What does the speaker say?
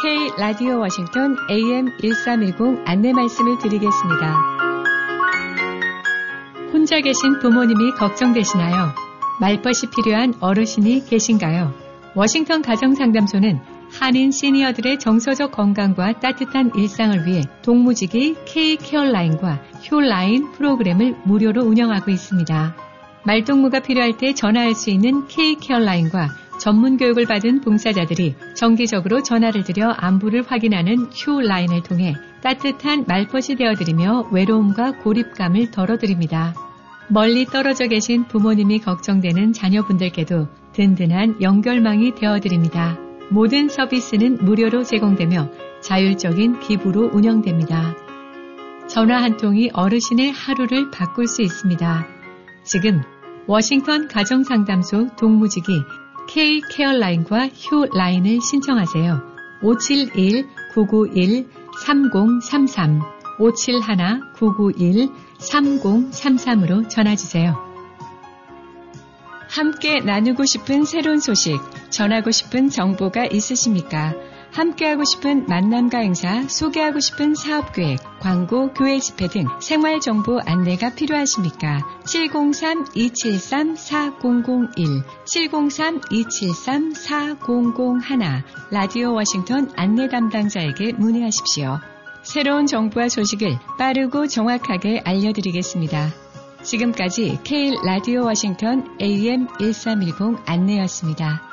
K 라디오 워싱턴 AM 1310 안내 말씀을 드리겠습니다. 혼자 계신 부모님이 걱정되시나요? 말벗이 필요한 어르신이 계신가요? 워싱턴 가정상담소는 한인 시니어들의 정서적 건강과 따뜻한 일상을 위해 동무지기 K-케어라인과 효라인 프로그램을 무료로 운영하고 있습니다. 말동무가 필요할 때 전화할 수 있는 K-케어라인과 전문 교육을 받은 봉사자들이 정기적으로 전화를 드려 안부를 확인하는 효라인을 통해 따뜻한 말벗이 되어드리며 외로움과 고립감을 덜어드립니다. 멀리 떨어져 계신 부모님이 걱정되는 자녀분들께도 든든한 연결망이 되어드립니다. 모든 서비스는 무료로 제공되며 자율적인 기부로 운영됩니다. 전화 한 통이 어르신의 하루를 바꿀 수 있습니다. 지금 워싱턴 가정상담소 동무지기 K-케어라인과 효라인을 신청하세요. 571-991-3033 571-991-3033으로 전화주세요. 함께 나누고 싶은 새로운 소식, 전하고 싶은 정보가 있으십니까? 함께하고 싶은 만남과 행사, 소개하고 싶은 사업계획, 광고, 교회 집회 등 생활정보 안내가 필요하십니까? 703-273-4001, 703-273-4001 라디오 워싱턴 안내 담당자에게 문의하십시오. 새로운 정보와 소식을 빠르고 정확하게 알려드리겠습니다. 지금까지 K 라디오 워싱턴 AM 1310 안내였습니다.